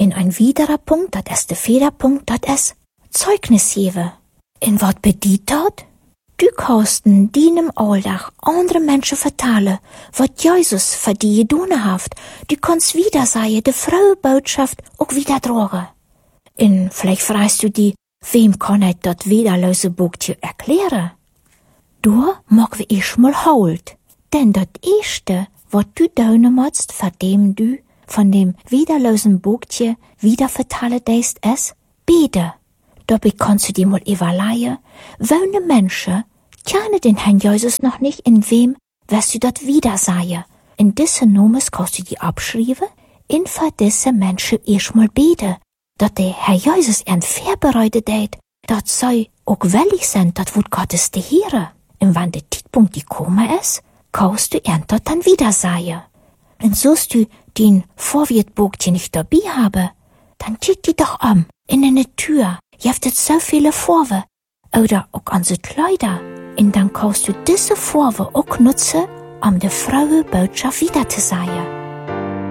In ein weiterer Punkt, dat ist der Federpunkt, dat ist Zeugnis geben. In wat bedient dat? Du kannst in deinem Alltag andere Menschen vertellen, wat Jesus für die getan hat. Du kannst wieder sagen, die frohe Botschaft auch wieder tragen. Und vielleicht fragst du dich, wem kann ich das widerlose Buchtier erklären? Da mag wir ich mal halt. Denn das Erste, was du tun musst, für dem du von dem widerlosen Buchtier wieder vertellen deist, ist beten. Dabei kannst du dir mal überlegen, welche Menschen kennen den Herrn Jesus noch nicht, in wem wirst du das wieder sagen. In diesen Nomen kannst du die abschreiben, in für diese Menschen erstmal beten, dass der Herr Jesus ihren vorbereitet hat, dass sie auch willig sind, das Wort Gottes zu hören. Und wenn der Zeitpunkt gekommen ist, kannst du ihn dort dann wieder sagen. Und sollst du den Vorwärtsbogen nicht dabei haben, dann zieh die doch in eine Tür. Je habt jetzt so viele Vorwürfe. Oder auch an die Kleider. Und dann kannst du diese Vorwürfe auch nutzen, um die frohe Botschaft wieder zu sagen.